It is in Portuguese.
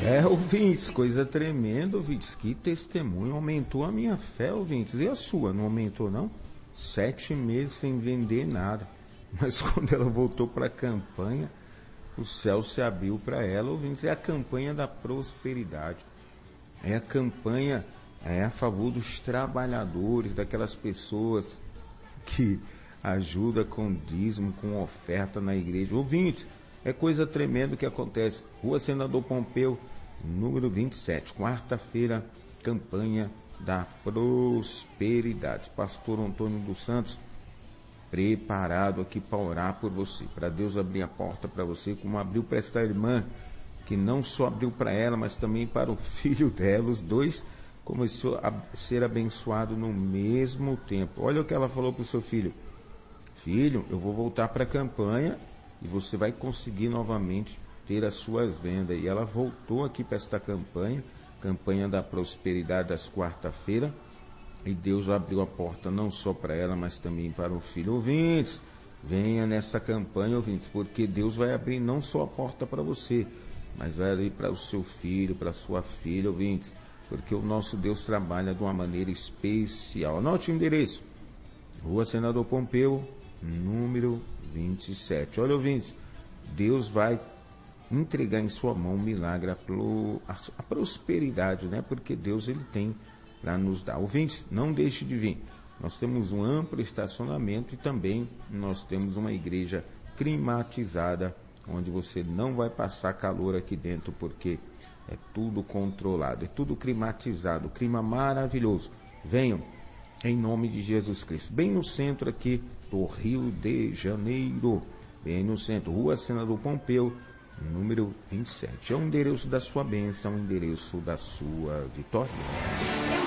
Ouvintes, coisa tremenda, ouvintes. Que testemunho. Aumentou a minha fé, ouvintes. E a sua? Não aumentou, não? 7 meses sem vender nada. Mas quando ela voltou para a campanha, o céu se abriu para ela, ouvintes. É a campanha da prosperidade. É a campanha a favor dos trabalhadores, daquelas pessoas que ajudam com dízimo, com oferta na igreja. Ouvintes, é coisa tremenda que acontece. Rua Senador Pompeu, número 27, quarta-feira, campanha da prosperidade. Pastor Antônio dos Santos, preparado aqui para orar por você, para Deus abrir a porta para você, como abriu para esta irmã, que não só abriu para ela, mas também para o filho dela. Os dois começou a ser abençoado no mesmo tempo. Olha o que ela falou para o seu filho: filho, eu vou voltar para a campanha e você vai conseguir novamente ter as suas vendas. E ela voltou aqui para esta campanha da prosperidade das quarta-feiras, e Deus abriu a porta não só para ela, mas também para o filho. Ouvintes, venha nessa campanha, ouvintes, porque Deus vai abrir não só a porta para você, mas vai abrir para o seu filho, para a sua filha, ouvintes, porque o nosso Deus trabalha de uma maneira especial. Anote o endereço: Rua Senador Pompeu, número 27. Olha, ouvintes, Deus vai entregar em sua mão um milagre, a prosperidade, né? Porque Deus, ele tem para nos dar. Ouvintes, não deixe de vir. Nós temos um amplo estacionamento e também nós temos uma igreja climatizada, onde você não vai passar calor aqui dentro, porque é tudo controlado, é tudo climatizado, clima maravilhoso. Venham, em nome de Jesus Cristo, bem no centro aqui do Rio de Janeiro, bem no centro, Rua Senador Pompeu, número 27. É o endereço da sua bênção, é o endereço da sua vitória.